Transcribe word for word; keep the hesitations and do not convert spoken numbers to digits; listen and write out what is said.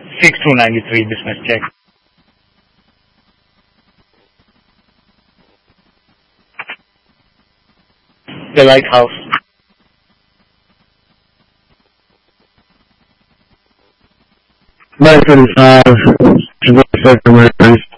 six two nine three, business check. The lighthouse. nine thirty-five, emergency.